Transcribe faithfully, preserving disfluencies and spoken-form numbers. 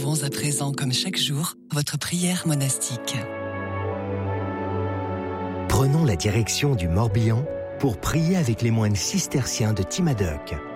célébrons à présent, comme chaque jour, votre prière monastique. Prenons la direction du Morbihan pour prier avec les moines cisterciens de Timadoc.